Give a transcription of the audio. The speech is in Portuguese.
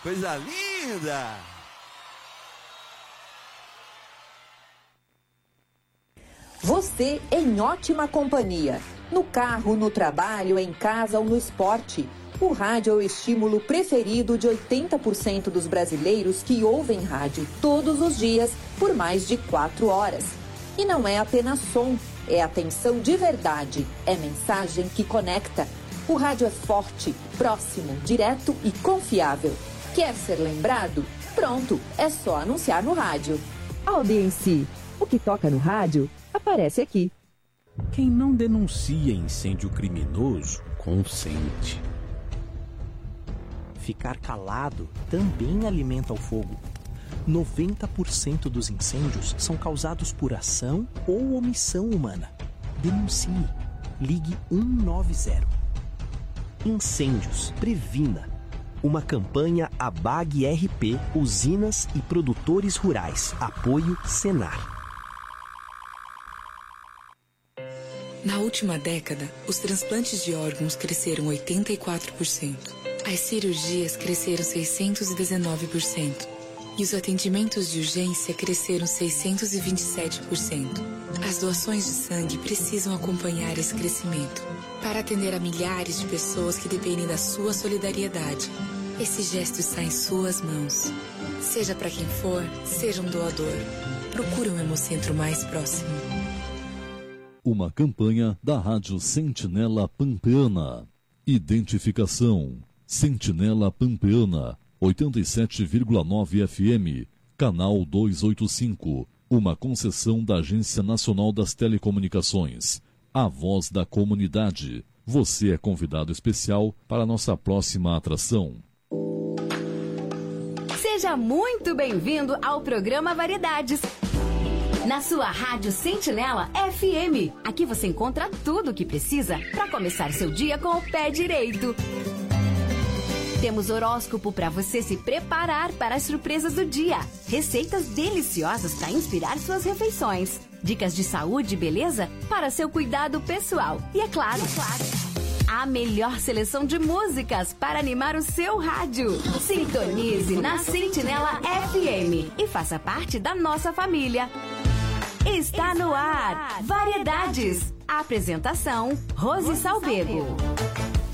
Coisa linda! Você em ótima companhia. No carro, no trabalho, em casa ou no esporte. O rádio é o estímulo preferido de 80% dos brasileiros que ouvem rádio todos os dias por mais de 4 horas. E não é apenas som, é atenção de verdade, é mensagem que conecta. O rádio é forte, próximo, direto e confiável. Quer ser lembrado? Pronto, é só anunciar no rádio. Audiência. O que toca no rádio aparece aqui. Quem não denuncia incêndio criminoso, consente. Ficar calado também alimenta o fogo. 90% dos incêndios são causados por ação ou omissão humana. Denuncie. Ligue 190. Incêndios. Previna. Uma campanha ABAG RP, Usinas e Produtores Rurais. Apoio Senar. Na última década, os transplantes de órgãos cresceram 84%. As cirurgias cresceram 619%. E os atendimentos de urgência cresceram 627%. As doações de sangue precisam acompanhar esse crescimento para atender a milhares de pessoas que dependem da sua solidariedade. Esse gesto está em suas mãos. Seja para quem for, seja um doador. Procure um Hemocentro mais próximo. Uma campanha da Rádio Sentinela Pampeana. Identificação: Sentinela Pampeana, 87,9 FM, canal 285. Uma concessão da Agência Nacional das Telecomunicações. A voz da comunidade. Você é convidado especial para a nossa próxima atração. Seja muito bem-vindo ao programa Variedades, na sua Rádio Sentinela FM. Aqui você encontra tudo o que precisa para começar seu dia com o pé direito. Temos horóscopo para você se preparar para as surpresas do dia. Receitas deliciosas para inspirar suas refeições. Dicas de saúde e beleza para seu cuidado pessoal. E é claro, a melhor seleção de músicas para animar o seu rádio. Sintonize na Sentinela FM e faça parte da nossa família. Está no ar Variedades. Apresentação: Rose Salbego.